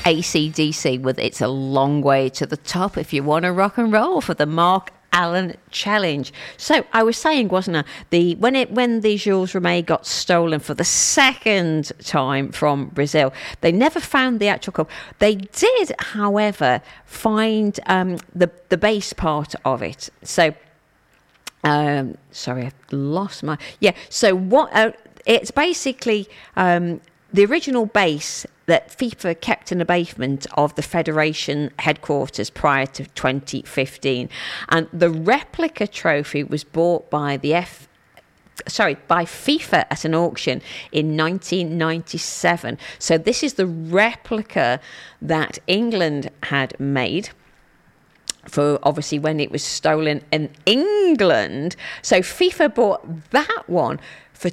AC/DC with It's a Long Way to the Top if you want to rock and roll for the Mark Allen Challenge. So I was saying, wasn't I, when the Jules Rimet got stolen for the second time from Brazil, they never found the actual cup. They did, however, find the base part of it. So sorry, I've lost my... Yeah, so what... it's basically the original base that FIFA kept in the basement of the Federation headquarters prior to 2015. And the replica trophy was bought by by FIFA at an auction in 1997. So this is the replica that England had made for obviously when it was stolen in England. So FIFA bought that one for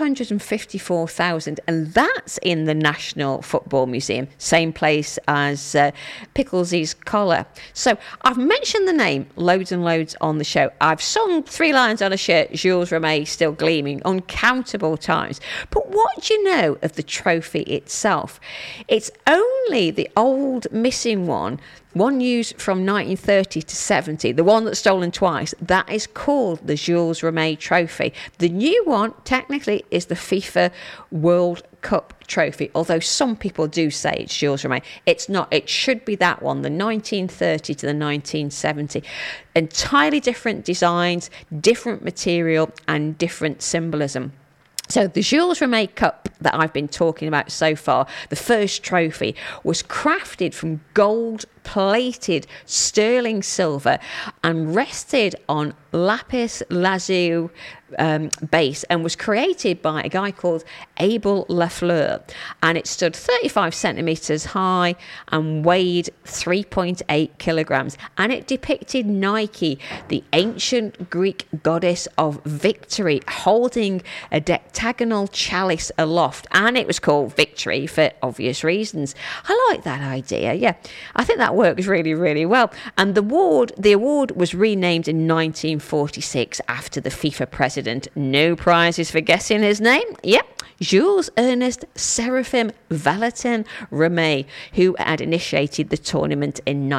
254,000, and that's in the National Football Museum, same place as Picklesy's collar. So I've mentioned the name loads and loads on the show. I've sung 3 lines on a shirt, Jules Rimet still gleaming, uncountable times. But what do you know of the trophy itself? It's only the old missing one used from 1930 to 70, the one that's stolen twice, that is called the Jules Rimet Trophy. The new one, technically, is the FIFA World Cup Trophy, although some people do say it's Jules Rimet. It's not. It should be that one, the 1930 to the 1970. Entirely different designs, different material, and different symbolism. So the Jules Rimet Cup that I've been talking about so far, the first trophy, was crafted from gold-plated sterling silver and rested on lapis lazuli base, and was created by a guy called Abel Lafleur, and it stood 35 centimetres high and weighed 3.8 kilograms, and it depicted Nike, the ancient Greek goddess of victory, holding a dectagonal chalice aloft, and it was called Victory for obvious reasons. I like that idea. Yeah, I think that works really, really well. And the award was renamed in 1946 after the FIFA president. No prizes for guessing his name. Yep, Jules Ernest Seraphim Valentin Rimet, who had initiated the tournament in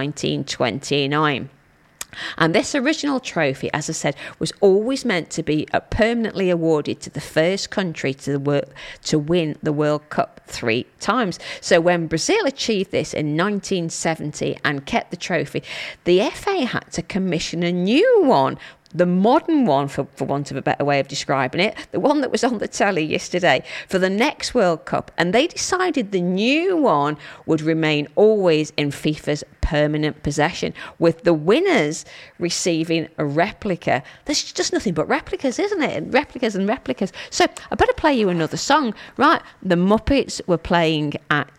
1929. And this original trophy, as I said, was always meant to be permanently awarded to the first country to win the World Cup 3 times. So when Brazil achieved this in 1970 and kept the trophy, the FA had to commission a new one, the modern one, for want of a better way of describing it, the one that was on the telly yesterday, for the next World Cup. And they decided the new one would remain always in FIFA's permanent possession, with the winners receiving a replica. There's just nothing but replicas, isn't it? Replicas and replicas. So I better play you another song. Right, the Muppets were playing at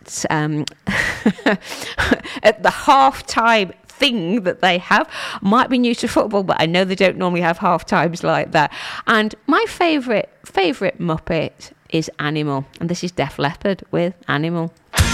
at the half-time thing that they have. Might be new to football, but I know they don't normally have half times like that. And my favourite Muppet is Animal, and this is Def Leppard with Animal.